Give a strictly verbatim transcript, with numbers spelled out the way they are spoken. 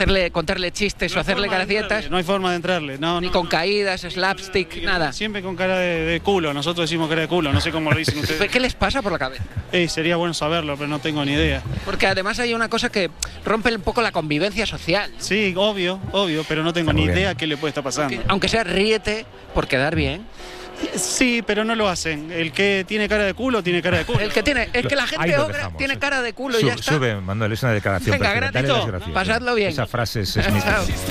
hacerle, contarle chistes no o hacerle gracietas. No hay forma de entrarle, no, Ni no, con no. caídas, slapstick, nada. Siempre con cara de, de culo, nosotros decimos cara de culo, no sé cómo lo dicen ustedes. ¿Qué les pasa por la cabeza? Eh, sería bueno saberlo, pero no tengo ni idea. Porque además hay una cosa que rompe un poco la convivencia social. Sí, obvio, obvio, pero no tengo Está ni muy idea bien. qué le puede estar pasando. Que, aunque sea ríete por quedar bien. Sí, pero no lo hacen. El que tiene cara de culo, tiene cara de culo. El que tiene, es que la Ahí gente lo ogra dejamos, tiene eh. cara de culo y Sube, ya está. sube, Manuel, es una declaración. Venga, perfecta. Dale gratis, las gracias. pasadlo bien. Esa frase es, es Chao. mítica.